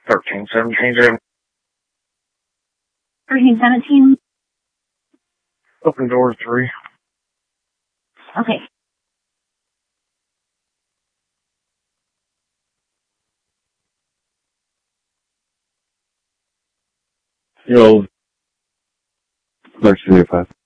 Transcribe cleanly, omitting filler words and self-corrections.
1317. 1317? Open door 3. Okay. Yo, 1305.